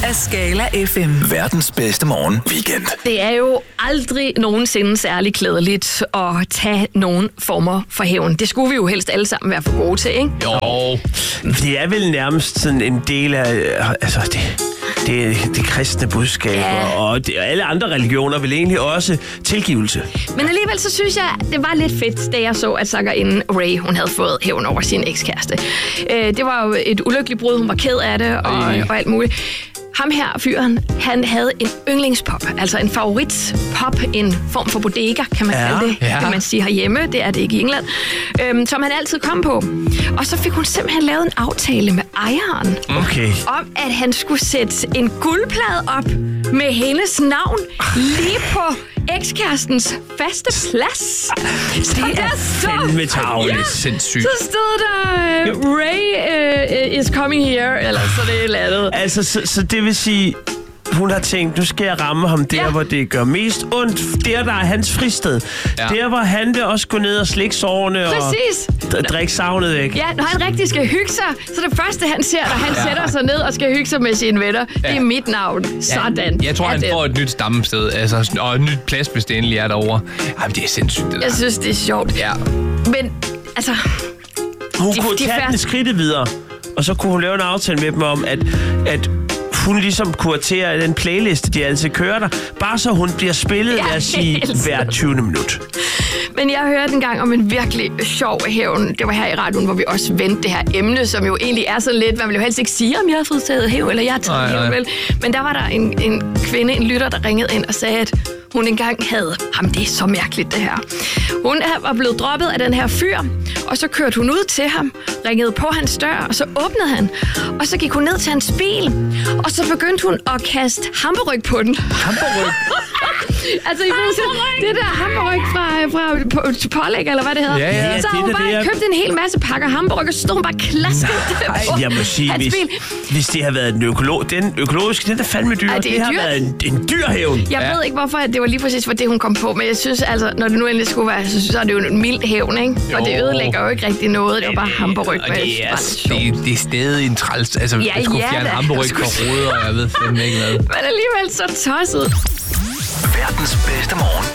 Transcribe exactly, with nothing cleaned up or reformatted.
af Skala F M. Verdens bedste morgen weekend. Det er jo aldrig nogensinde særlig klædeligt at tage nogen former for hævn. Det skulle vi jo helst alle sammen være for gode til, ikke? Jo, det er vel nærmest sådan en del af altså det, det, det kristne budskab, ja. og det, alle andre religioner vil egentlig også tilgivelse. Men alligevel så synes jeg, det var lidt fedt, da jeg så, at sangerinden Ray, hun havde fået hævn over sin ekskæreste. Det var jo et ulykkeligt brud, hun var ked af det og, og alt muligt. Ham her, fyren, han havde en yndlingspop, altså en favoritpop, en form for bodega, kan man ja, kalde det, ja. kan man sige herhjemme, det er det ikke i England, øhm, som han altid kom på. Og så fik hun simpelthen lavet en aftale med ejeren, okay. om at han skulle sætte en guldplade op med hendes navn lige på ekskærestens faste plads. Det er fandme tarveligt. Ja, sindssygt. Så stod der, uh, Ray uh, is coming here, eller så det eller andet. Altså, så, så det vil sige, hun har tænkt, nu skal jeg ramme ham der, ja. hvor det gør mest ondt. Der, der er hans fristed. Ja. Der, hvor han vil også gå ned og slikke sårene og drikke savnet væk. Ja, når han rigtig skal hygge sig, så det første, han ser, når han ja. sætter sig ned og skal hygge sig med sine venner, ja. det er mit navn. Sådan. Ja, jeg tror, han det. får et nyt stammested, altså, og et nyt plads, hvis det endelig er derovre. Jamen, det er sindssygt, det der. Jeg synes, det er sjovt. Ja. Men, altså... Hun de, kunne de tage færd... den skridtet videre, og så kunne hun lave en aftale med dem om, at... at hun ligesom kuraterer den playliste, de altid kører der, bare så hun bliver spillet, lad os sige, hver tyvende minut. Men jeg hørte engang om en virkelig sjov hævn. Det var her i radioen, hvor vi også vendte det her emne, som jo egentlig er så lidt. Man vil jo helst ikke sige, om jeg har fået taget hævn, eller jeg har taget hævn, vel. Men der var der en, en kvinde, en lytter, der ringede ind og sagde, at hun engang havde... Jamen, det er så mærkeligt, det her. Hun var blevet droppet af den her fyr, og så kørte hun ud til ham, ringede på hans dør, og så åbnede han. Og så gik hun ned til hans bil, og så begyndte hun at kaste hamburg på den. Hamburg? Altså, i det der hamburg fra, fra pålæg, eller hvad det hedder. Ja, ja, så har hun det, bare det, købt en hel masse pakker hamburg, og så stod hun bare klasket på jeg må sige, hans hvis, bil. hvis det har været den, økolog, den økologiske, den er fandme dyr. Ej, det, det har dyrt. været en, en dyr hævn. Jeg ja. ved ikke, hvorfor det var lige præcis for det, hun kom på, men jeg synes altså, når det nu endelig skulle være, så er det jo en mild hævn, ikke? Jo. Og det ødelægger jo ikke rigtig noget. Det var bare hamburg. Og det er, det, det er stadig en træls. Altså, ja, jeg skulle ja, fjerne hamburg fra rådet, og jeg ved fandme ikke hvad. Men alligevel så tosset. Verdens bedste morgen.